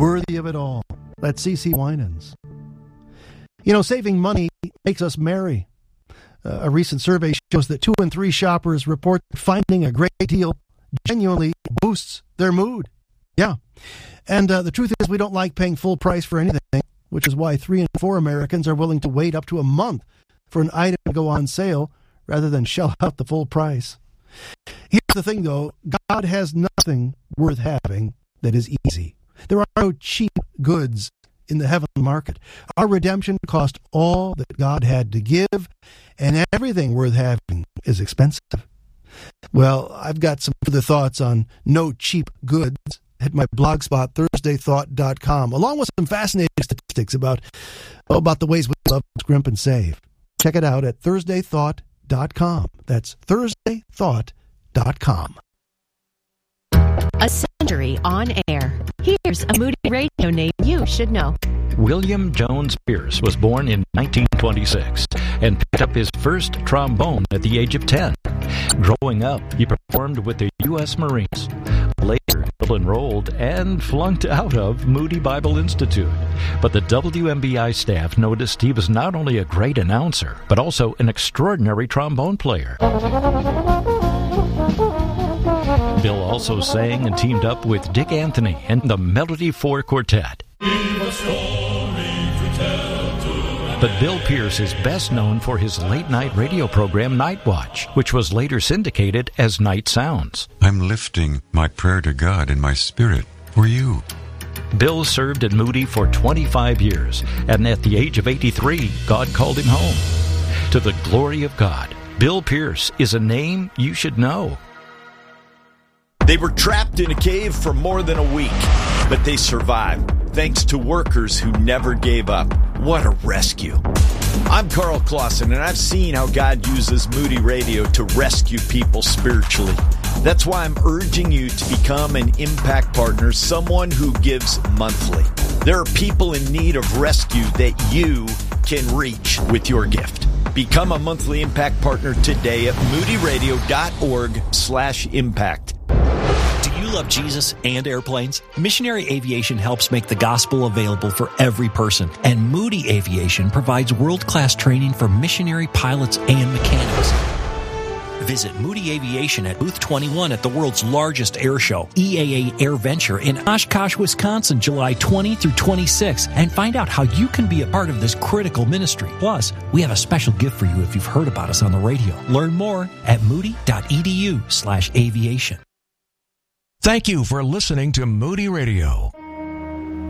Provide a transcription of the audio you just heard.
worthy of it all. That's C.C. Winans. You know, saving money makes us merry. A recent survey shows that 2 in 3 shoppers report that finding a great deal genuinely boosts their mood. Yeah. And the truth is we don't like paying full price for anything, which is why 3 in 4 Americans are willing to wait up to a month for an item to go on sale rather than shell out the full price. Here's the thing, though. God has nothing worth having that is easy. There are no cheap goods in the heavenly market. Our redemption cost all that God had to give, and everything worth having is expensive. Well, I've got some further thoughts on no cheap goods at my blog spot, thursdaythought.com, along with some fascinating statistics about the ways we love to scrimp and save. Check it out at thursdaythought.com. That's thursdaythought.com. A century on air. Here's a Moody Radio name you should know. William Jones Pierce was born in 1926 and picked up his first trombone at the age of 10. Growing up, he performed with the U.S. Marines. Later, he enrolled and flunked out of Moody Bible Institute. But the WMBI staff noticed he was not only a great announcer, but also an extraordinary trombone player. Bill also sang and teamed up with Dick Anthony and the Melody 4 Quartet. But Bill Pierce is best known for his late-night radio program Night Watch, which was later syndicated as Night Sounds. I'm lifting my prayer to God in my spirit for you. Bill served at Moody for 25 years, and at the age of 83, God called him home. To the glory of God, Bill Pierce is a name you should know. They were trapped in a cave for more than a week, but they survived, thanks to workers who never gave up. What a rescue. I'm Carl Clausen, and I've seen how God uses Moody Radio to rescue people spiritually. That's why I'm urging you to become an impact partner, someone who gives monthly. There are people in need of rescue that you can reach with your gift. Become a monthly impact partner today at moodyradio.org/impact. Do you love Jesus and airplanes? Missionary Aviation helps make the gospel available for every person, and Moody Aviation provides world-class training for missionary pilots and mechanics. Visit Moody Aviation at Booth 21 at the world's largest air show, EAA Air Venture in Oshkosh, Wisconsin, July 20 through 26, and find out how you can be a part of this critical ministry. Plus, we have a special gift for you if you've heard about us on the radio. Learn more at moody.edu/aviation. Thank you for listening to Moody Radio.